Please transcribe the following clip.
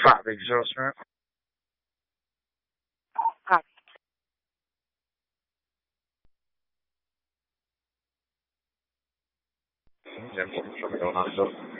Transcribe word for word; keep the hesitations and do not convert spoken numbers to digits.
Copy, Zero Smith. Copy. ten four, going on, so.